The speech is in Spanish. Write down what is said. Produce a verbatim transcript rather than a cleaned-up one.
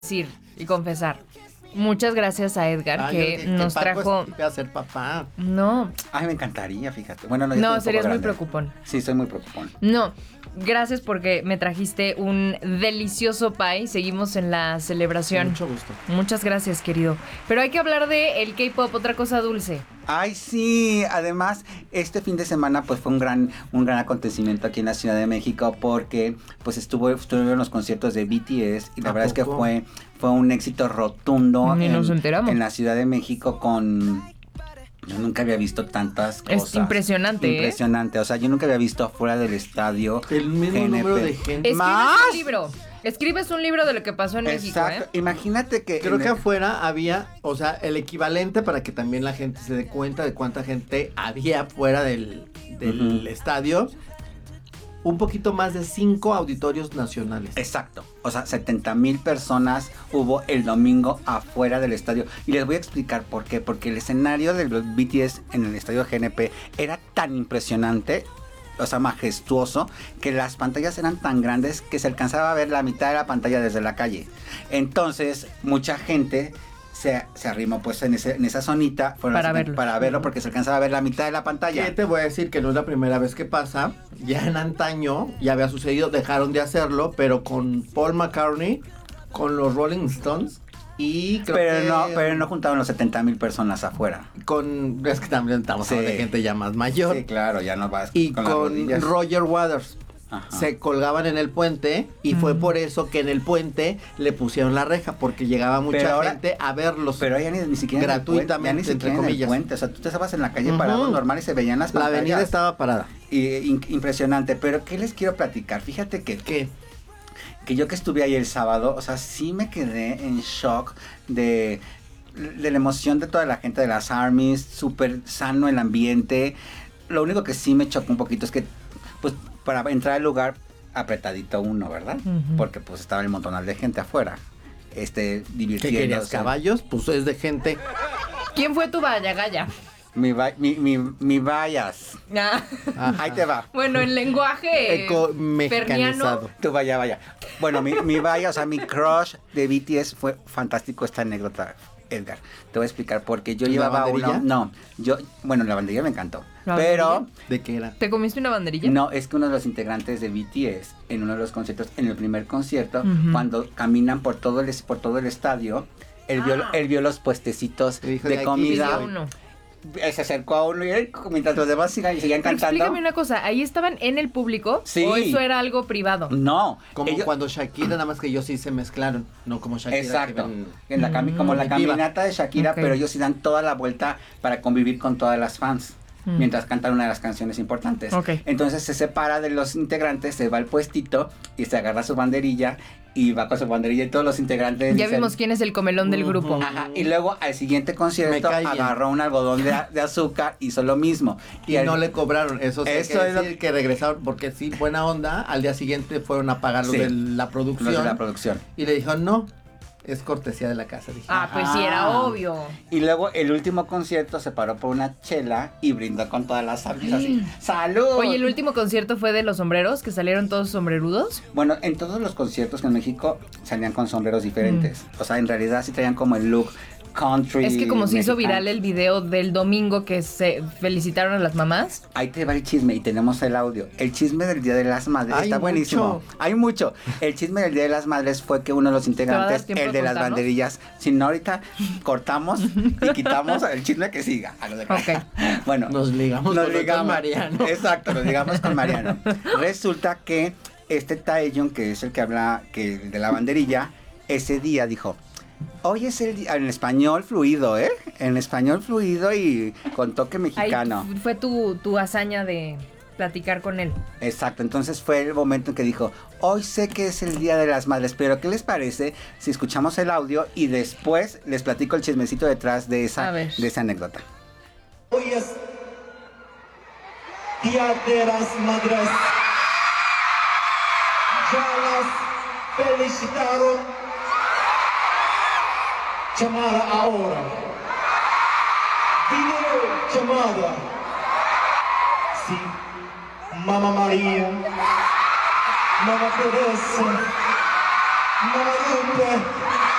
decir y confesar. Muchas gracias a Edgar Ah, que yo- que nos Paco trajo. iba a ser papá. No, Ay, me encantaría, fíjate. Bueno, no, yo no, estoy un serías poco muy grande. preocupón. Sí, soy muy preocupón. No, gracias porque me trajiste un delicioso pie. Seguimos en la celebración. Mucho gusto. Muchas gracias, querido. Pero hay que hablar de el K-pop, otra cosa dulce. Ay, sí. Además, este fin de semana pues fue un gran un gran acontecimiento aquí en la Ciudad de México porque pues estuvo estuvieron los conciertos de B T S y la ¿A verdad es que poco? fue fue un éxito rotundo Ni en, nos enteramos. en la Ciudad de México con yo nunca había visto tantas cosas. Es impresionante, ¿eh? Impresionante, o sea, yo nunca había visto afuera del estadio El mismo G N P. número de gente. Escribes ¿Más? un libro. Escribes un libro de lo que pasó en Exacto. México, ¿eh? Imagínate que Creo en que el- afuera había, o sea, el equivalente para que también la gente se dé cuenta de cuánta gente había afuera del, del Ujú. estadio. Un poquito más de cinco auditorios nacionales. Exacto, o sea, setenta mil personas hubo el domingo afuera del estadio. Y les voy a explicar por qué. Porque el escenario del B T S en el estadio G N P era tan impresionante, o sea, majestuoso, que las pantallas eran tan grandes que se alcanzaba a ver la mitad de la pantalla desde la calle. Entonces, mucha gente se, se arrimó pues en, ese, en esa zonita fueron Para las- verlo. para verlo porque se alcanzaba a ver la mitad de la pantalla. Que te voy a decir que no es la primera vez que pasa. Ya en antaño ya había sucedido, dejaron de hacerlo, pero con Paul McCartney, con los Rolling Stones y creo Pero que no, pero no juntaron los setenta mil personas afuera. con es que también estamos Sí. hablando de gente ya más mayor. Sí, claro, ya no vas Y con, con, las rodillas. Roger Waters. Ajá. Se colgaban en el puente y fue por eso que en el puente le pusieron la reja, porque llegaba mucha Pero ahora- gente a verlos. Pero ya ni, ni siquiera en el puente, gratuitamente, ya ni siquiera entre en el comillas. puente, o sea, tú te estabas en la calle Ujú. parado normal y se veían las La pantallas. avenida estaba parada. Y, in- impresionante, pero ¿qué les quiero platicar? Fíjate que, ¿Qué? que yo que estuve ahí el sábado, o sea, sí me quedé en shock de, de la emoción de toda la gente de las ARMYs, súper sano el ambiente. Lo único que sí me chocó un poquito es que, pues, para entrar al lugar apretadito uno, ¿verdad? Ujú. Porque pues estaba el montonal de gente afuera, este, ¿Qué divirtiéndose. querías? ¿Caballos? Pues es de gente. ¿Quién fue tu vaya galla? Mi, va- mi, mi, mi vallas. Ah, Ajá. Ahí te va. bueno, en lenguaje Eco perniano. mexicanizado. Tú vaya, vaya. Bueno, mi, mi vaya, o sea, mi crush de B T S fue fantástico esta anécdota, Edgar. Te voy a explicar porque yo ¿La llevaba banderilla? uno. No, yo, bueno, la banderilla me encantó. ¿La Pero banderilla? ¿De qué era? ¿Te comiste una banderilla? no, es que uno de los integrantes de B T S, en uno de los conciertos, en el primer concierto, Ujú. cuando caminan por todo el, por todo el estadio, él, vio, Ah. él vio los puestecitos Y dijo, de "De aquí comida. Pidió soy". uno. Él se acercó a uno y él, mientras los demás sigan, seguían Pero cantando. explícame una cosa, ¿ahí estaban en el público? Sí. ¿O eso era algo privado? No, Como ellos- cuando Shakira, nada más que ellos sí se mezclaron. No como Shakira. que Exacto, ven- en la cami- como la Mm. Viva. caminata de Shakira, Ok. pero ellos sí dan toda la vuelta para convivir con todas las fans. Mm. Mientras cantan una de las canciones importantes. Ok. Entonces se separa de los integrantes, se va al puestito y se agarra su banderilla y va con su banderilla y todos los integrantes Ya dicen- vimos quién es el comelón del Ujú. grupo. Ajá, y luego al siguiente concierto Me cae bien. agarró un algodón de, de azúcar, hizo lo mismo. Y al- no le cobraron. Eso, sí hay Eso que es lo decir que regresaron, porque sí, buena onda. Al día siguiente fueron a pagar lo Sí. de la los producción. de la producción. Y le dijeron, no, es cortesía de la casa. Dije, Ah, pues sí, era Ajá. obvio. Y luego el último concierto se paró por una chela y brindó con todas las armas así. ¡Salud! Oye, el último concierto fue de los sombreros, que salieron todos sombrerudos. Bueno, en todos los conciertos en México salían con sombreros diferentes. O sea, en realidad sí traían como el look country. Es que como se hizo mexicano. viral el video del domingo que se felicitaron a las mamás. Ahí te va el chisme y tenemos el audio. El chisme del Día de las Madres Hay está buenísimo. mucho. Hay mucho. El chisme del Día de las Madres fue que uno de los va a dar integrantes, tiempo el de de las contarnos? banderillas, si no ahorita cortamos y quitamos el chisme que siga. A lo de- Ok. Bueno, Nos ligamos con otro Mariano. Exacto, nos ligamos con Mariano. Resulta que este Taeyong, que es el que habla que el de la banderilla, ese día dijo: hoy es el día, en español fluido, ¿eh? En español fluido y con toque Ahí mexicano. fue tu, tu hazaña de platicar con él. Exacto, entonces fue el momento en que dijo: hoy sé que es el Día de las Madres, pero ¿qué les parece si escuchamos el audio y después les platico el chismecito detrás de A esa, ver. de esa anécdota? Hoy es Día de las Madres. Ya las felicitaron. Llamada ahora. Video llamada. Sí. Mamá María. Mamá Teresa. Mamá Lupe.